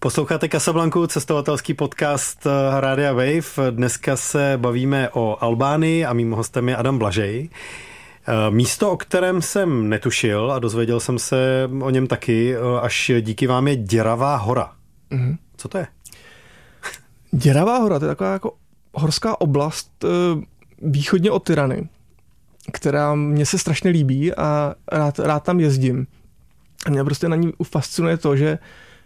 Posloucháte Casablanku, cestovatelský podcast Rádia Wave. Dneska se bavíme o Albánii a mým hostem je Adam Blažej. Místo, o kterém jsem netušil a dozvěděl jsem se o něm taky, až díky vám, je Děravá hora. Mm-hmm. Co to je? Děravá hora, to je taková jako horská oblast východně od Tirany, která mně se strašně líbí a rád tam jezdím. A mě prostě na ní fascinuje to, že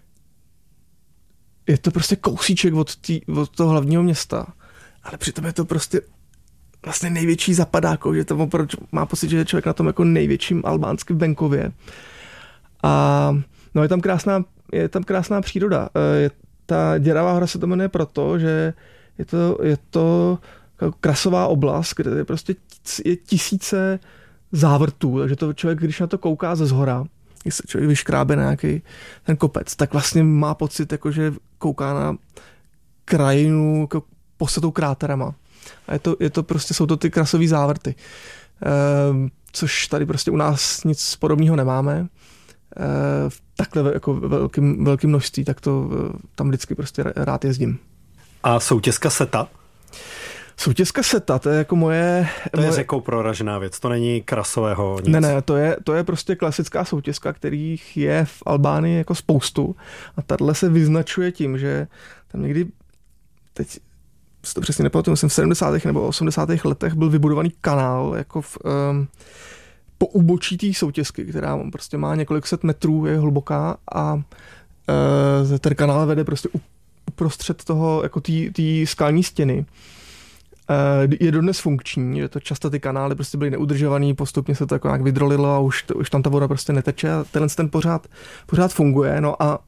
je to prostě kousíček od toho hlavního města, ale přitom je to prostě vlastně největší zapadáko, že to opravdu má pocit, že je člověk na tom jako největším albánském venkově. A no je tam krásná příroda. Ta Děravá hora se to jmenuje proto, že je to krasová oblast, kde je prostě je tisíce závrtů, takže to člověk, když na to kouká ze zhora, když se člověk vyškrábe na nějaký ten kopec, tak vlastně má pocit, jako, že kouká na krajinu jako posetou kráterama. A je to prostě, jsou to ty krasové závrty. Což tady prostě u nás nic podobného nemáme. Takhle jako velkým množství, tak to tam vždycky prostě rád jezdím. A soutězka Seta? Soutězka Seta, to je jako moje... To je řekou proražená věc, to není krasového nic. Ne, to je prostě klasická soutězka, kterých je v Albánii jako spoustu. A tahle se vyznačuje tím, že tam někdy, teď si to přesně nepamatuju, jsem v 70. nebo 80. letech byl vybudovaný kanál jako po úbočí té soutězky, která prostě má několik set metrů, je hluboká a ten kanál vede prostě uprostřed toho, jako té skalní stěny. Je dodnes funkční, že to často ty kanály prostě byly neudržovaný, postupně se to jako nějak vydrolilo a už tam ta voda prostě neteče a ten pořád funguje. No a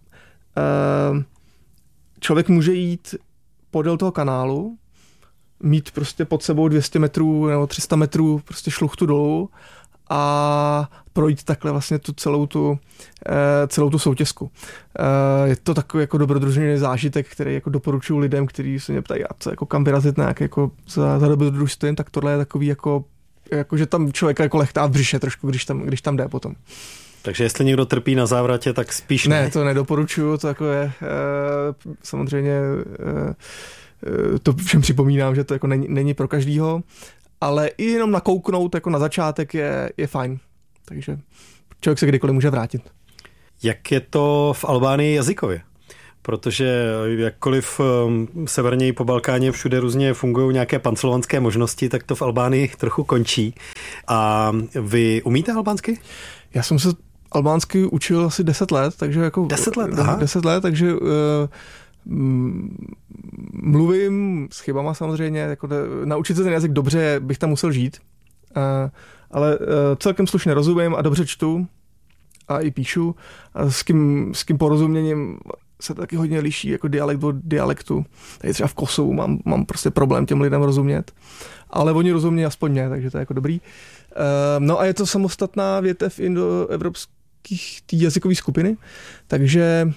člověk může jít podél toho kanálu, mít prostě pod sebou 200 metrů nebo 300 metrů prostě šluchtu dolů a projít takhle vlastně celou tu soutězku. Je to takový jako dobrodružný zážitek, který jako doporučuji lidem, kteří se mě ptají, a co, jako kam vyrazit nějak jako za dobrodružstvím, tak tohle je takový jako že tam člověk jako lechtá v břiše trošku, když tam jde potom. Takže jestli někdo trpí na závratě, tak spíš ne. Ne, to nedoporučuju, to jako je samozřejmě to všem připomínám, že to jako není pro každýho, ale i jenom nakouknout jako na začátek je fajn. Takže člověk se kdykoliv může vrátit. Jak je to v Albánii jazykově? Protože jakkoliv severněji po Balkáně všude různě fungují nějaké panslovanské možnosti, tak to v Albánii trochu končí. A vy umíte albánsky? Já jsem se albánsky učil asi 10 let, takže jako 10 let, aha. 10 let, takže mluvím s chybama samozřejmě, jako naučit se ten jazyk dobře bych tam musel žít, ale celkem slušně rozumím a dobře čtu a i píšu a s kým porozuměním se taky hodně liší jako dialekt od dialektu. Tady třeba v Kosovu mám prostě problém těm lidem rozumět, ale oni rozumějí aspoň mě, takže to je jako dobrý. No a je to samostatná větev indoevropských jazykové skupiny, takže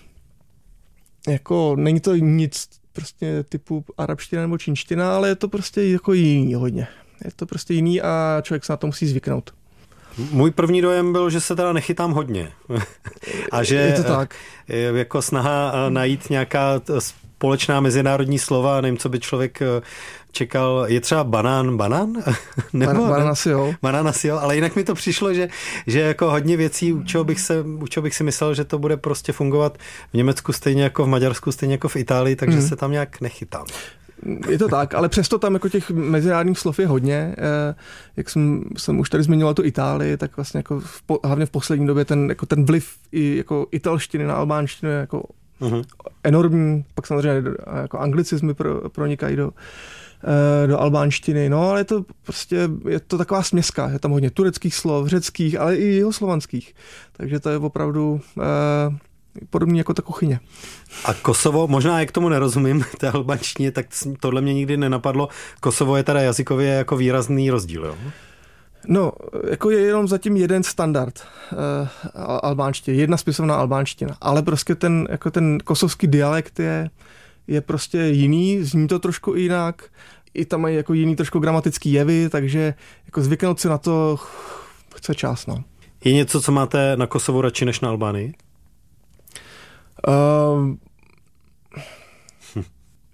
jako není to nic prostě typu arabština nebo čínština, ale je to prostě jako jiný hodně. Je to prostě jiný a člověk se na to musí zvyknout. Můj první dojem byl, že se teda nechytám hodně. A že je to tak. Jako snaha najít nějaká společná mezinárodní slova, nevím, co by člověk čekal. Je třeba banán? Banán asi jo. Banán asi jo, ale jinak mi to přišlo, že jako hodně věcí, u čeho bych si myslel, že to bude prostě fungovat v Německu stejně jako v Maďarsku, stejně jako v Itálii, takže se tam nějak nechytám. Je to tak, ale přesto tam jako těch mezinárodních slov je hodně. Jak jsem už tady zmiňoval tu Itálii, tak vlastně jako hlavně v poslední době ten vliv i jako italštiny na albánštinu je jako enormní. Pak samozřejmě jako anglicizmy pronikají do albánštiny. No, ale je to taková směska. Je tam hodně tureckých slov, řeckých, ale i jihoslovanských. Takže to je opravdu podobný jako ta kuchyně. A Kosovo, možná jak tomu nerozumím, té albánštině, tak tohle mě nikdy nenapadlo. Kosovo je teda jazykově jako výrazný rozdíl, jo? No, jako je jenom zatím jeden standard albánštiny, jedna spisovná albánština, ale prostě ten kosovský dialekt je prostě jiný, zní to trošku jinak, i tam mají jako jiný trošku gramatický jevy, takže jako zvyknout si na to chce čas, no. Je něco, co máte na Kosovu radši než na Albánii?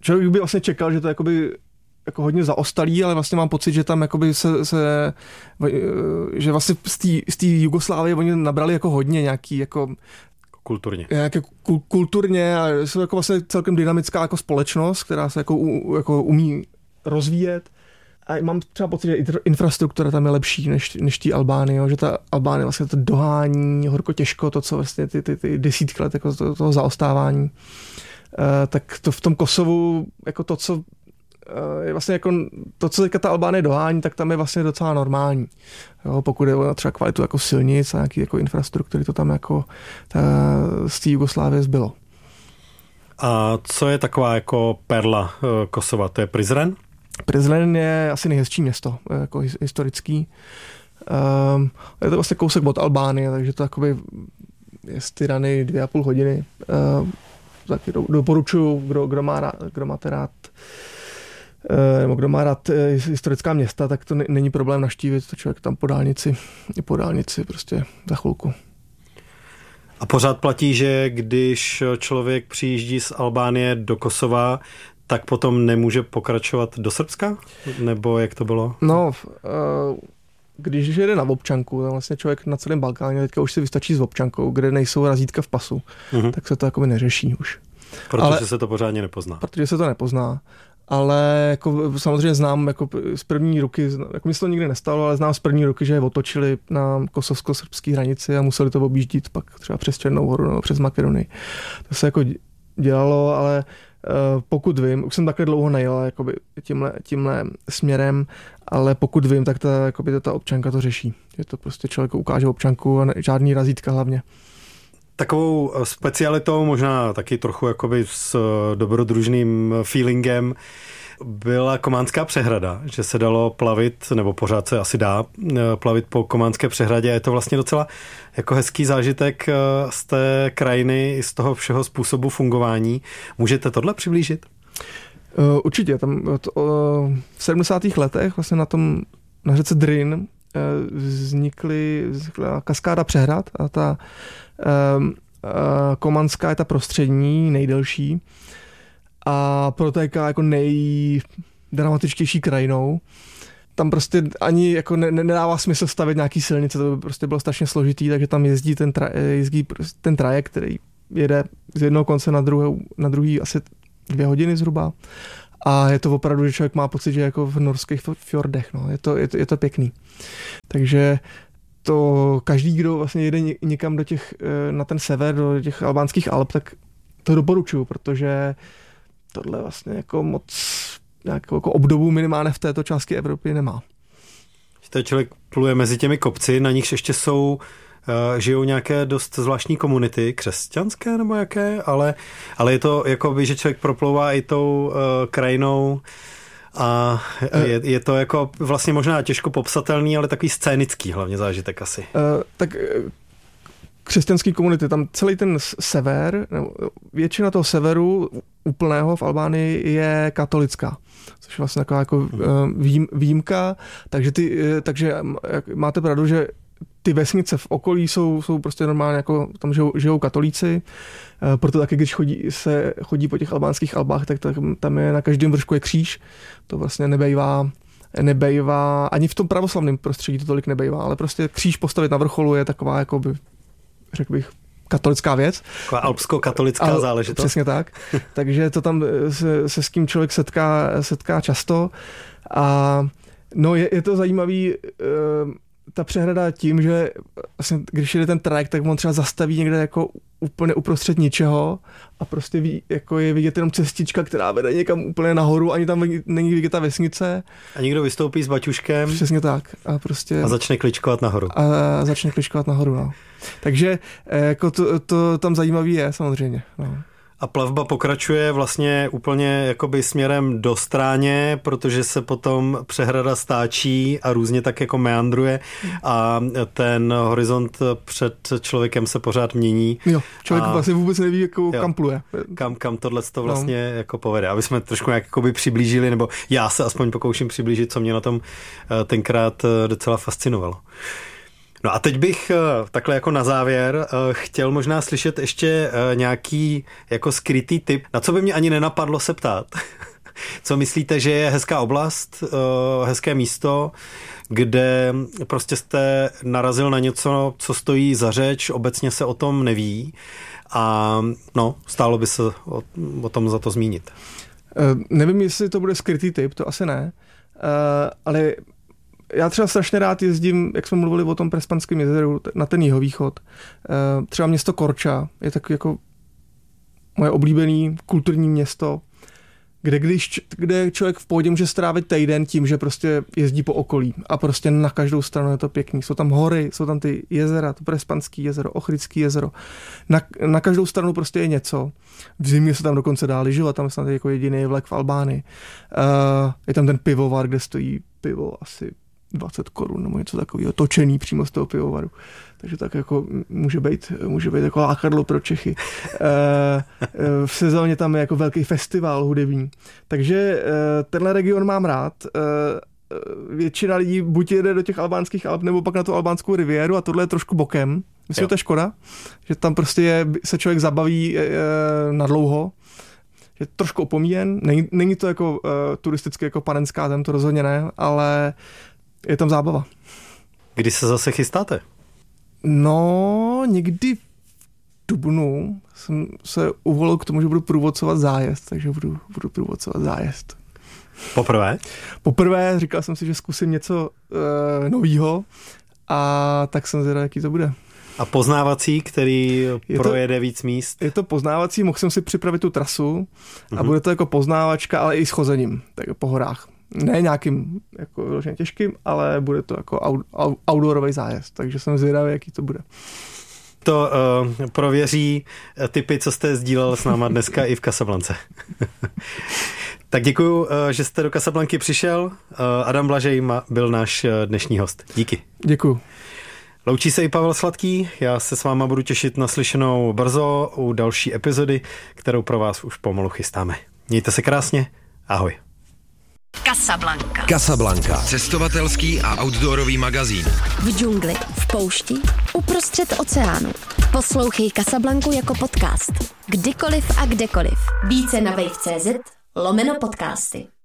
člověk by vlastně čekal, že to jakoby jako hodně zaostalý, ale vlastně mám pocit, že tam jakoby že vlastně z té Jugoslávie oni nabrali jako hodně nějaký jako kulturně a jsou jako vlastně celkem dynamická jako společnost, která se jako umí rozvíjet. A mám třeba pocit, že infrastruktura tam je lepší než tí Albánie, že ta Albánie vlastně to dohání horko těžko, to, co vlastně ty desítky let jako toho zaostávání. Tak to v tom Kosovu, jako to, co je vlastně jako to, co teďka ta Albánie dohání, tak tam je vlastně docela normální. Jo, pokud je o třeba kvalitu jako silnic a nějaký jako infrastruktury, to tam jako z té Jugoslávie zbylo. A co je taková jako perla Kosova? To je Prizren? Prizren je asi nejhezčí město, jako historický. Je to vlastně kousek od Albánie, takže to jakoby je z Tirany 2,5 hodiny. Taky doporučuju, kdo máte rád nebo kdo má rád historická města, tak to není problém navštívit, to člověk tam po dálnici prostě za chvilku. A pořád platí, že když člověk přijíždí z Albánie do Kosova, tak potom nemůže pokračovat do Srbska? Nebo jak to bylo? No, když jede na občanku, tak vlastně člověk na celém Balkáně teďka už si vystačí s občankou, kde nejsou razítka v pasu, tak se to jakoby neřeší už. Protože se to pořádně nepozná. Protože se to nepozná. Ale jako samozřejmě znám jako z první ruky, jako mi se to nikdy nestalo, ale znám z první ruky, že je otočili na kosovsko-srbské hranici a museli to objíždít pak třeba přes Černou Horu nebo přes Makedonii. To se jako dělalo, ale pokud vím, už jsem takhle dlouho nejel jakoby tímhle směrem, ale pokud vím, tak ta občanka to řeší. Je to prostě člověk ukáže občanku a žádný razítka hlavně. Takovou specialitou, možná taky trochu jakoby s dobrodružným feelingem, byla Kománská přehrada, že se dalo plavit, nebo pořád se asi dá plavit po Kománské přehradě. Je to vlastně docela jako hezký zážitek z té krajiny i z toho všeho způsobu fungování. Můžete tohle přiblížit? Určitě. Tam v 70. letech vlastně na řece Drin vznikla kaskáda přehrad a ta Komanská je ta prostřední, nejdelší a protéká jako nejdramatičtější krajinou. Tam prostě ani jako nedává smysl stavit nějaký silnice, to by prostě bylo strašně složitý, takže tam jezdí ten trajekt, který jede z jednoho konce na druhý asi 2 hodiny zhruba. A je to opravdu, že člověk má pocit, že jako v norských fjordech, no. Je to pěkný. Takže to každý, kdo vlastně jede někam na ten sever, do těch albánských Alp, tak to doporučuju, protože tohle vlastně jako moc nějakou jako obdobu minimálně v této části Evropy nemá. Ten člověk pluje mezi těmi kopci, na nichž ještě žijou nějaké dost zvláštní komunity, křesťanské nebo jaké, ale je to jako by, že člověk proplouvá i tou krajinou a je to jako vlastně možná těžko popsatelný, ale takový scénický hlavně zážitek asi. Tak křesťanské komunity, tam celý ten sever, většina toho severu úplného v Albánii je katolická, což je vlastně taková jako výjimka, takže máte pravdu, že ty vesnice v okolí jsou prostě normálně, jako tam žijou katolíci, proto taky, když chodí po těch albánských Alpách, tak tam je na každém vršku je kříž, to vlastně nebejvá, ani v tom pravoslavném prostředí to tolik nebejvá, ale prostě kříž postavit na vrcholu je taková, jakoby, řekl bych, katolická věc. Taková alpsko-katolická záležitost. Přesně tak. Takže to tam se s kým člověk setká často. A no je to zajímavý, ta přehrada tím, že vlastně, když jde ten trajekt, tak on třeba zastaví někde jako úplně uprostřed ničeho a prostě jako je vidět jenom cestička, která vede někam úplně nahoru, ani tam není vidět ta vesnice. A někdo vystoupí s baťuškem. Přesně tak. A začne kličkovat nahoru. No. Takže jako to tam zajímavý je samozřejmě. No. A plavba pokračuje vlastně úplně jakoby směrem do stráně, protože se potom přehrada stáčí a různě tak jako meandruje a ten horizont před člověkem se pořád mění. Jo, člověk vlastně vůbec neví, jako kam pluje. Kam tohle to vlastně jako povede. Aby jsme trošku nějak jakoby přiblížili, nebo já se aspoň pokouším přiblížit, co mě na tom tenkrát docela fascinovalo. No a teď bych takhle jako na závěr chtěl možná slyšet ještě nějaký jako skrytý tip, na co by mě ani nenapadlo se ptát. Co myslíte, že je hezká oblast, hezké místo, kde prostě jste narazil na něco, co stojí za řeč, obecně se o tom neví a no, stálo by se o tom za to zmínit. Nevím, jestli to bude skrytý tip, to asi ne, ale já třeba strašně rád jezdím, jak jsme mluvili o tom Prespanském jezeru, na ten jihovýchod. Třeba město Korča je tak jako moje oblíbené kulturní město, kde člověk v pohodě může strávit týden tím, že prostě jezdí po okolí a prostě na každou stranu je to pěkný. Jsou tam hory, jsou tam ty jezera, to Prespanský jezero, Ochrydský jezero. Na každou stranu prostě je něco. V zimě se tam dokonce dá lyžovat, tam je snad jako jediný vlek v Albánii. Je tam ten pivovar, kde stojí pivo asi 20 korun nebo něco takového, točený přímo z toho pivovaru. Takže tak jako může být jako lákadlo pro Čechy. V sezóně tam je jako velký festival hudební. Takže tenhle region mám rád. Většina lidí buď jede do těch albánských Alp, nebo pak na tu albánskou riviéru a tohle je trošku bokem. Myslím, že to je škoda, že tam prostě se člověk zabaví na dlouho. Je trošku opomíjen. Není to jako turisticky jako Panenská Zem, to rozhodně ne, ale je tam zábava. Kdy se zase chystáte? No, někdy v dubnu jsem se uvolil k tomu, že budu průvodcovat zájezd, takže budu průvodcovat zájezd. Poprvé? Poprvé, říkal jsem si, že zkusím něco novýho a tak jsem zvědavý, jaký to bude. A poznávací, který projede víc míst? Je to poznávací, mohl jsem si připravit tu trasu a bude to jako poznávačka, ale i s chozením, tak po horách. Ne nějakým jako vyloženě těžkým, ale bude to jako outdoorový zájezd, takže jsem zvědavý, jaký to bude. To prověří tipy, co jste sdílel s náma dneska i v Casablance. Tak děkuju, že jste do Casablanky přišel. Adam Blažej byl náš dnešní host. Díky. Děkuju. Loučí se i Pavel Sladký, já se s váma budu těšit na slyšenou brzo u další epizody, kterou pro vás už pomalu chystáme. Mějte se krásně, ahoj. Casablanca. Cestovatelský a outdoorový magazín. V džungli, v poušti, uprostřed oceánu. Poslouchej Casablanku jako podcast. Kdykoliv a kdekoliv. Více na wave.cz/podcasty.